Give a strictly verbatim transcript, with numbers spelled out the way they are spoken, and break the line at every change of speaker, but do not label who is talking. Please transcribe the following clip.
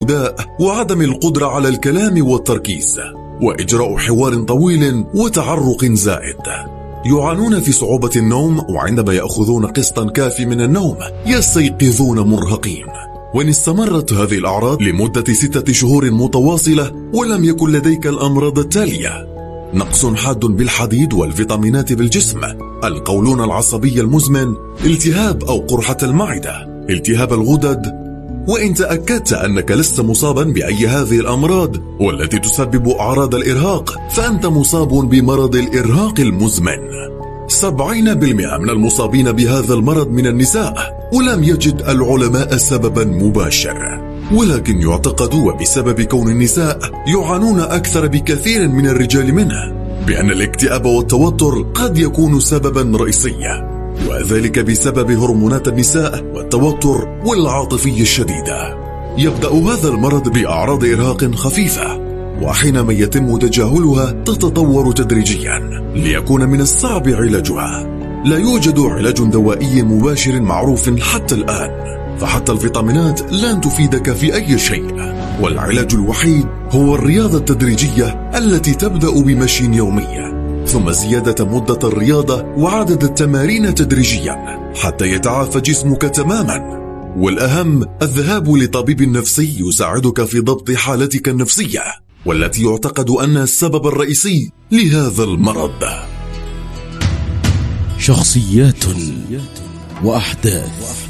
السوداء وعدم القدرة على الكلام والتركيز وإجراء حوار طويل وتعرق زائد. يعانون في صعوبة النوم، وعندما يأخذون قسطا كافي من النوم يستيقظون مرهقين. وإن استمرت هذه الأعراض لمدة ستة شهور متواصلة ولم يكن لديك الأمراض التالية: نقص حاد بالحديد والفيتامينات بالجسم، القولون العصبي المزمن، التهاب أو قرحة المعدة، التهاب الغدد. وإن تأكدت أنك لست مصابا بأي هذه الأمراض والتي تسبب أعراض الإرهاق فأنت مصاب بمرض الإرهاق المزمن. سبعين بالمئة من المصابين بهذا المرض من النساء، ولم يجد العلماء سببا مباشر، ولكن يعتقد وبسبب كون النساء يعانون أكثر بكثير من الرجال منه بأن الاكتئاب والتوتر قد يكون سببا رئيسيا، وذلك بسبب هرمونات النساء والتوتر والعاطفية الشديدة. يبدأ هذا المرض بأعراض إرهاق خفيفة، وحينما يتم تجاهلها تتطور تدريجيا ليكون من الصعب علاجها. لا يوجد علاج دوائي مباشر معروف حتى الآن، فحتى الفيتامينات لن تفيدك في أي شيء، والعلاج الوحيد هو الرياضة التدريجية التي تبدأ بمشي يومي، ثم زيادة مدة الرياضة وعدد التمارين تدريجيا حتى يتعافى جسمك تماما. والأهم الذهاب لطبيب نفسي يساعدك في ضبط حالتك النفسية، والتي يعتقد أنها السبب الرئيسي لهذا المرض.
شخصيات وأحداث